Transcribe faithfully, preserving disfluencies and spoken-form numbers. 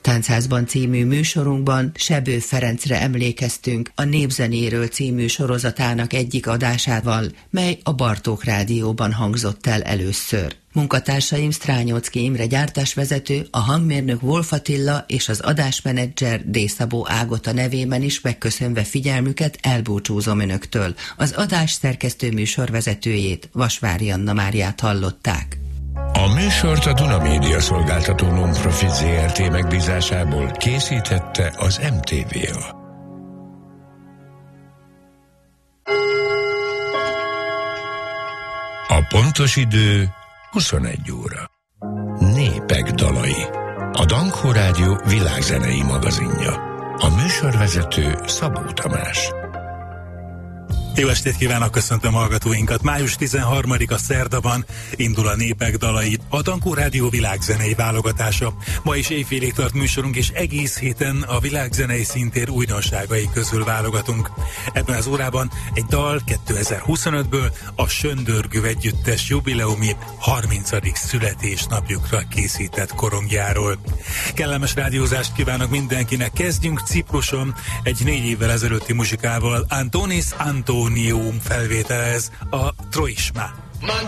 Táncházban című műsorunkban Sebő Ferencre emlékeztünk a Népzenéről című sorozatának egyik adásával, mely a Bartók Rádióban hangzott el először. Munkatársaim Strányocki Imre gyártásvezető, a hangmérnök Wolf Attila és az adásmenedzser D. Szabó Ágota nevében is megköszönve figyelmüket elbúcsúzom önöktől. Az adás szerkesztő műsorvezetőjét, Vasvári Anna Máriát hallották. A műsort a Duna Média Szolgáltató Non-Profit Zé Er Té megbízásából készítette az em té vé á. A pontos idő huszonegy óra. Népek dalai. A Dankó Rádió világzenei magazinja. A műsorvezető Szabó Tamás. Jó estét kívánok, köszöntöm hallgatóinkat. május tizenharmadika szerdaban indul a Népek dalai, a Dankó Rádió világzenei válogatása. Ma is éjfélig tart műsorunk, és egész héten a világzenei szintér újdonságai közül válogatunk. Ebben az órában egy dal kétezer-huszonötből, a Söndörgő együttes jubileumi harmincadik születésnapjukra készített korongjáról. Kellemes rádiózást kívánok mindenkinek. Kezdjünk Cipruson egy négy évvel ezelőtti muzsikával. Antonis Antonium felvételez, a Troisma.